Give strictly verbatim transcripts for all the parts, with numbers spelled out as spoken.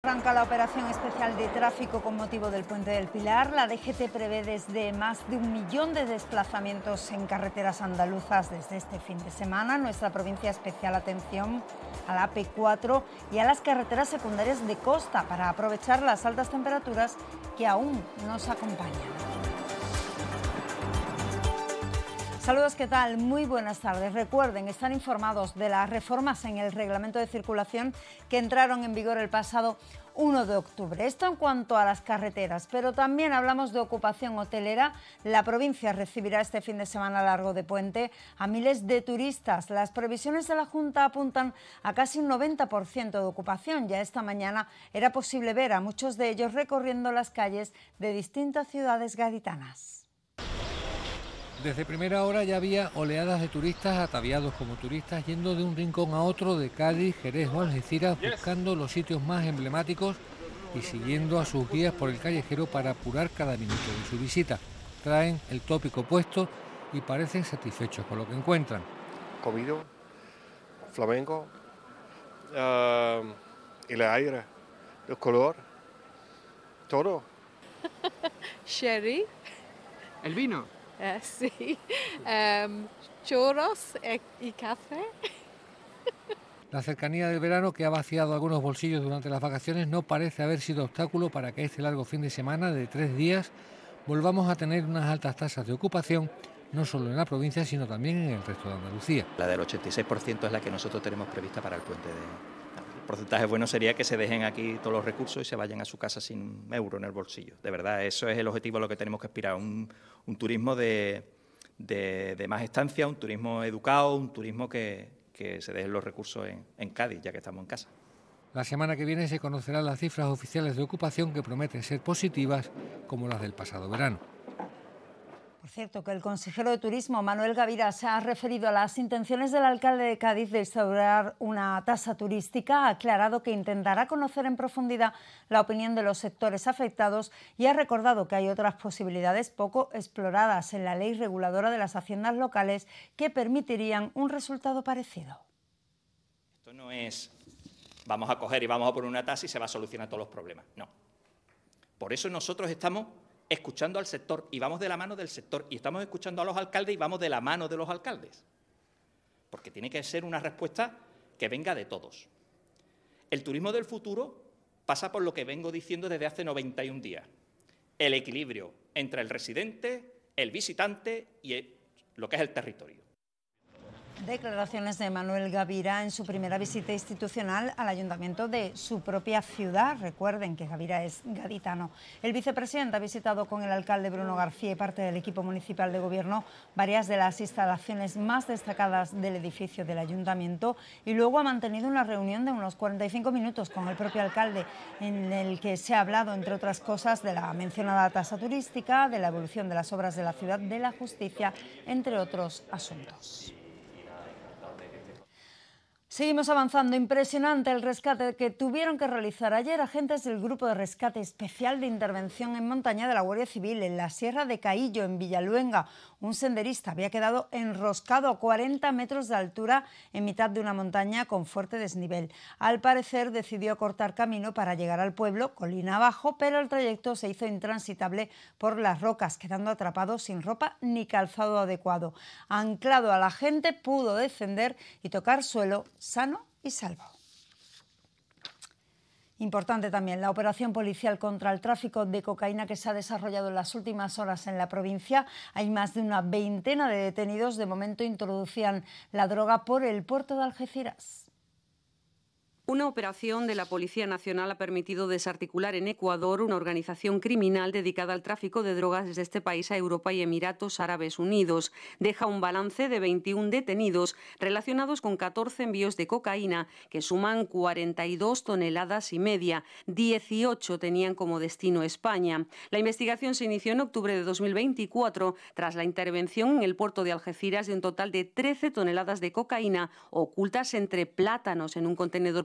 Arranca la operación especial de tráfico con motivo del Puente del Pilar. La D G T prevé desde más de un millón de desplazamientos en carreteras andaluzas desde este fin de semana. Nuestra provincia especial atención a la A P cuatro y a las carreteras secundarias de costa para aprovechar las altas temperaturas que aún nos acompañan. Saludos, ¿qué tal? Muy buenas tardes. Recuerden, están informados de las reformas en el reglamento de circulación que entraron en vigor el pasado uno de octubre. Esto en cuanto a las carreteras, pero también hablamos de ocupación hotelera. La provincia recibirá este fin de semana largo de puente a miles de turistas. Las previsiones de la Junta apuntan a casi un noventa por ciento de ocupación. Ya esta mañana era posible ver a muchos de ellos recorriendo las calles de distintas ciudades gaditanas. Desde primera hora ya había oleadas de turistas ataviados como turistas yendo de un rincón a otro de Cádiz, Jerez o Algeciras buscando los sitios más emblemáticos y siguiendo a sus guías por el callejero para apurar cada minuto de su visita. Traen el tópico puesto y parecen satisfechos con lo que encuentran. Comido, flamenco, uh, el aire, el color, todo. Sherry. ¿El vino? Uh, sí, um, churros y café. La cercanía del verano, que ha vaciado algunos bolsillos durante las vacaciones, no parece haber sido obstáculo para que este largo fin de semana de tres días volvamos a tener unas altas tasas de ocupación, no solo en la provincia, sino también en el resto de Andalucía. La del ochenta y seis por ciento es la que nosotros tenemos prevista para el puente de... El porcentaje bueno sería que se dejen aquí todos los recursos y se vayan a su casa sin un euro en el bolsillo. De verdad, eso es el objetivo a lo que tenemos que aspirar, un, un turismo de, de, de más estancia, un turismo educado, un turismo que, que se dejen los recursos en, en Cádiz, ya que estamos en casa. La semana que viene se conocerán las cifras oficiales de ocupación que prometen ser positivas, como las del pasado verano. Por cierto, que el consejero de Turismo, Manuel Gavira, se ha referido a las intenciones del alcalde de Cádiz de instaurar una tasa turística. Ha aclarado que intentará conocer en profundidad la opinión de los sectores afectados y ha recordado que hay otras posibilidades poco exploradas en la ley reguladora de las haciendas locales que permitirían un resultado parecido. Esto no es vamos a coger y vamos a poner una tasa y se va a solucionar todos los problemas. No. Por eso nosotros estamos escuchando al sector y vamos de la mano del sector y estamos escuchando a los alcaldes y vamos de la mano de los alcaldes. Porque tiene que ser una respuesta que venga de todos. El turismo del futuro pasa por lo que vengo diciendo desde hace noventa y un días. El equilibrio entre el residente, el visitante y el, lo que es el territorio. Declaraciones de Manuel Gavira en su primera visita institucional al ayuntamiento de su propia ciudad. Recuerden que Gavira es gaditano. El vicepresidente ha visitado con el alcalde Bruno García y parte del equipo municipal de gobierno varias de las instalaciones más destacadas del edificio del ayuntamiento y luego ha mantenido una reunión de unos cuarenta y cinco minutos con el propio alcalde en el que se ha hablado, entre otras cosas, de la mencionada tasa turística, de la evolución de las obras de la ciudad, de la justicia, entre otros asuntos. Seguimos avanzando. Impresionante el rescate que tuvieron que realizar ayer agentes del Grupo de Rescate Especial de Intervención en Montaña de la Guardia Civil en la Sierra de Caillo, en Villaluenga. Un senderista había quedado enroscado a cuarenta metros de altura en mitad de una montaña con fuerte desnivel. Al parecer decidió cortar camino para llegar al pueblo, colina abajo, pero el trayecto se hizo intransitable por las rocas, quedando atrapado sin ropa ni calzado adecuado. Anclado a la gente, pudo descender y tocar suelo sano y salvo. Importante también la operación policial contra el tráfico de cocaína que se ha desarrollado en las últimas horas en la provincia. Hay más de una veintena de detenidos. De momento introducían la droga por el puerto de Algeciras. Una operación de la Policía Nacional ha permitido desarticular en Ecuador una organización criminal dedicada al tráfico de drogas desde este país a Europa y Emiratos Árabes Unidos. Deja un balance de veintiún detenidos relacionados con catorce envíos de cocaína que suman cuarenta y dos toneladas y media. dieciocho tenían como destino España. La investigación se inició en octubre de dos mil veinticuatro tras la intervención en el puerto de Algeciras de un total de trece toneladas de cocaína ocultas entre plátanos en un contenedor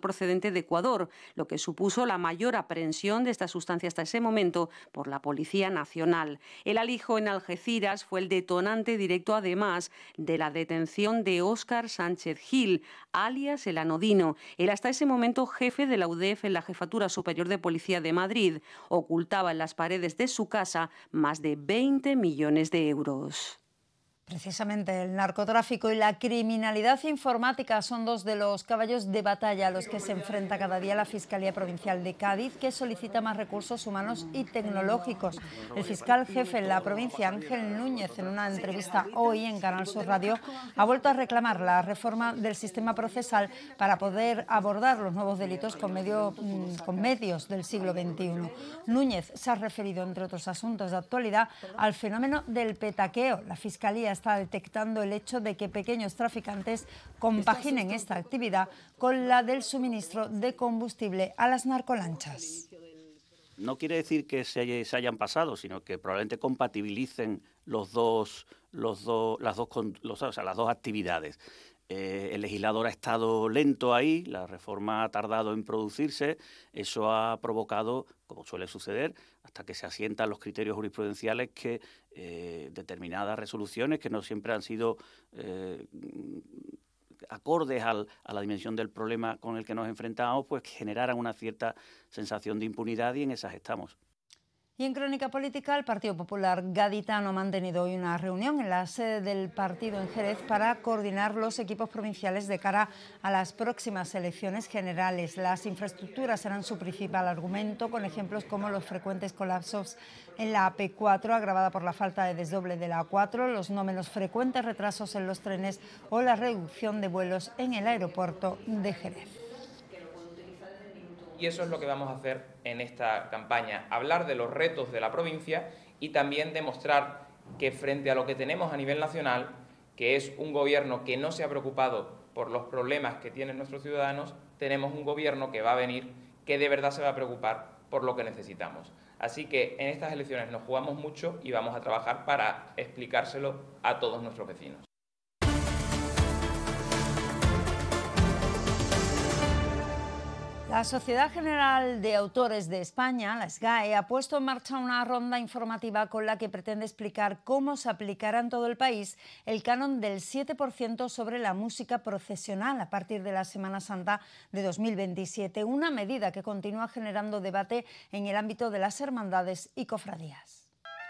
procedente de Ecuador, lo que supuso la mayor aprehensión de esta sustancia hasta ese momento por la Policía Nacional. El alijo en Algeciras fue el detonante directo, además, de la detención de Óscar Sánchez Gil, alias El Anodino, el hasta ese momento jefe de la U D E F en la Jefatura Superior de Policía de Madrid. Ocultaba en las paredes de su casa más de veinte millones de euros. Precisamente el narcotráfico y la criminalidad informática son dos de los caballos de batalla a los que se enfrenta cada día la Fiscalía Provincial de Cádiz, que solicita más recursos humanos y tecnológicos. El fiscal jefe en la provincia, Ángel Núñez, en una entrevista hoy en Canal Sur Radio, ha vuelto a reclamar la reforma del sistema procesal para poder abordar los nuevos delitos con, medio, con medios del siglo veintiuno. Núñez se ha referido, entre otros asuntos de actualidad, al fenómeno del petaqueo. La Fiscalía está detectando el hecho de que pequeños traficantes compaginen esta actividad con la del suministro de combustible a las narcolanchas. No quiere decir que se, se hayan pasado, sino que probablemente compatibilicen los dos, los dos, las, dos, los, o sea, las dos actividades. Eh, el legislador ha estado lento ahí, la reforma ha tardado en producirse, eso ha provocado, como suele suceder, hasta que se asientan los criterios jurisprudenciales, que eh, determinadas resoluciones que no siempre han sido eh, acordes al, a la dimensión del problema con el que nos enfrentamos, pues generaran una cierta sensación de impunidad, y en esas estamos. Y en Crónica Política, el Partido Popular Gaditano ha mantenido hoy una reunión en la sede del partido en Jerez para coordinar los equipos provinciales de cara a las próximas elecciones generales. Las infraestructuras serán su principal argumento, con ejemplos como los frecuentes colapsos en la A P cuatro, agravada por la falta de desdoble de la A cuatro, los no menos frecuentes retrasos en los trenes o la reducción de vuelos en el aeropuerto de Jerez. Y eso es lo que vamos a hacer en esta campaña, hablar de los retos de la provincia y también demostrar que frente a lo que tenemos a nivel nacional, que es un gobierno que no se ha preocupado por los problemas que tienen nuestros ciudadanos, tenemos un gobierno que va a venir, que de verdad se va a preocupar por lo que necesitamos. Así que en estas elecciones nos jugamos mucho y vamos a trabajar para explicárselo a todos nuestros vecinos. La Sociedad General de Autores de España, la S G A E, ha puesto en marcha una ronda informativa con la que pretende explicar cómo se aplicará en todo el país el canon del siete por ciento sobre la música procesional a partir de la Semana Santa de dos mil veintisiete, una medida que continúa generando debate en el ámbito de las hermandades y cofradías.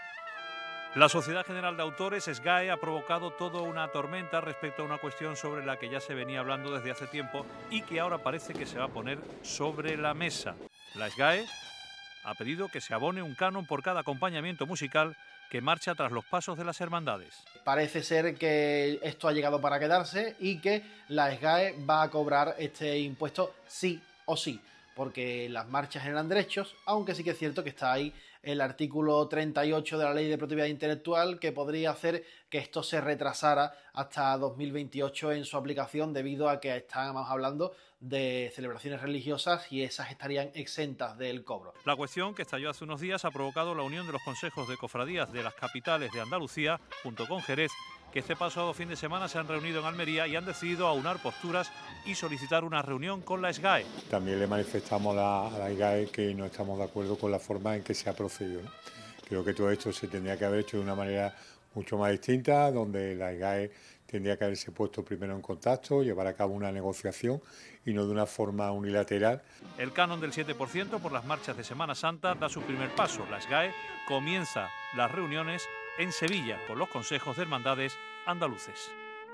La Sociedad General de Autores, S G A E, ha provocado toda una tormenta respecto a una cuestión sobre la que ya se venía hablando desde hace tiempo y que ahora parece que se va a poner sobre la mesa. La S G A E ha pedido que se abone un canon por cada acompañamiento musical que marcha tras los pasos de las hermandades. Parece ser que esto ha llegado para quedarse y que la S G A E va a cobrar este impuesto sí o sí, porque las marchas generan derechos, aunque sí que es cierto que está ahí el artículo treinta y ocho de la Ley de Propiedad Intelectual, que podría hacer que esto se retrasara hasta dos mil veintiocho en su aplicación, debido a que estamos hablando de celebraciones religiosas y esas estarían exentas del cobro. La cuestión, que estalló hace unos días, ha provocado la unión de los consejos de cofradías de las capitales de Andalucía, junto con Jerez, que este pasado fin de semana se han reunido en Almería y han decidido aunar posturas y solicitar una reunión con la S G A E. También le manifestamos a la S G A E que no estamos de acuerdo con la forma en que se ha procedido, ¿no? Creo que todo esto se tendría que haber hecho de una manera mucho más distinta, donde la S G A E tendría que haberse puesto primero en contacto, llevar a cabo una negociación y no de una forma unilateral. El canon del siete por ciento por las marchas de Semana Santa da su primer paso. La S G A E comienza las reuniones en Sevilla con los consejos de hermandades andaluces.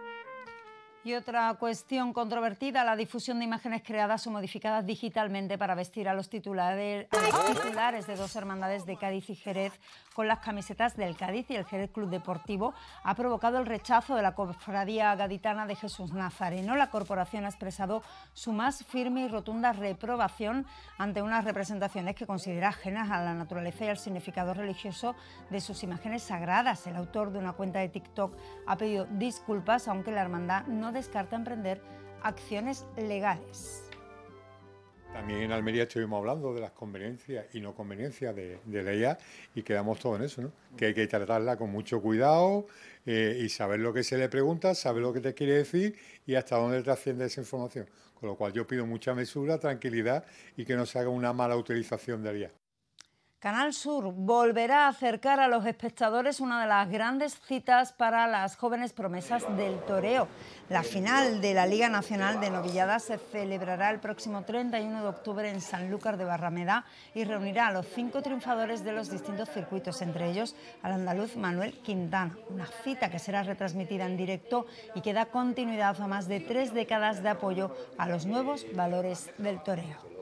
Y otra cuestión controvertida, la difusión de imágenes creadas o modificadas digitalmente para vestir a los titulares, a los titulares de dos hermandades de Cádiz y Jerez con las camisetas del Cádiz y el Jerez Club Deportivo ha provocado el rechazo de la Cofradía Gaditana de Jesús Nazareno. La corporación ha expresado su más firme y rotunda reprobación ante unas representaciones que considera ajenas a la naturaleza y al significado religioso de sus imágenes sagradas. El autor de una cuenta de TikTok ha pedido disculpas, aunque la hermandad no descarta emprender acciones legales. También en Almería estuvimos hablando de las conveniencias y no conveniencias de, de la I A y quedamos todos en eso, ¿no? Que hay que tratarla con mucho cuidado eh, y saber lo que se le pregunta, saber lo que te quiere decir y hasta dónde trasciende esa información. Con lo cual yo pido mucha mesura, tranquilidad y que no se haga una mala utilización de la I A. Canal Sur volverá a acercar a los espectadores una de las grandes citas para las jóvenes promesas del toreo. La final de la Liga Nacional de Novilladas se celebrará el próximo treinta y uno de octubre en Sanlúcar de Barrameda y reunirá a los cinco triunfadores de los distintos circuitos, entre ellos al andaluz Manuel Quintana. Una cita que será retransmitida en directo y que da continuidad a más de tres décadas de apoyo a los nuevos valores del toreo.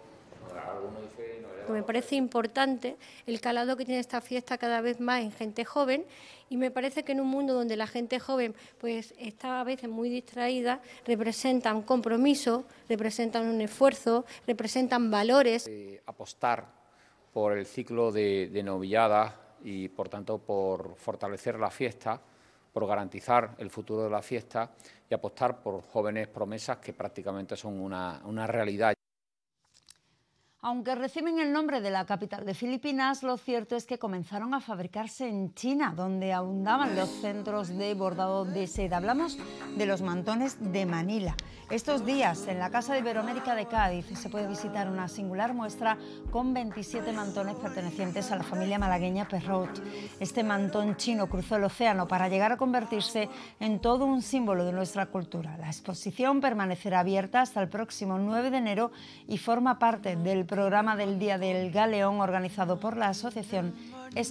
Me parece importante el calado que tiene esta fiesta cada vez más en gente joven y me parece que en un mundo donde la gente joven pues está a veces muy distraída, representan compromiso, representan un esfuerzo, representan valores. Eh, apostar por el ciclo de, de novilladas y por tanto por fortalecer la fiesta, por garantizar el futuro de la fiesta y apostar por jóvenes promesas que prácticamente son una, una realidad. Aunque reciben el nombre de la capital de Filipinas, lo cierto es que comenzaron a fabricarse en China, donde abundaban los centros de bordado de seda. Hablamos de los mantones de Manila. Estos días, en la Casa de Iberoamérica de Cádiz, se puede visitar una singular muestra con veintisiete mantones pertenecientes a la familia malagueña Perrault. Este mantón chino cruzó el océano para llegar a convertirse en todo un símbolo de nuestra cultura. La exposición permanecerá abierta hasta el próximo nueve de enero y forma parte del programa del Día del Galeón organizado por la Asociación Española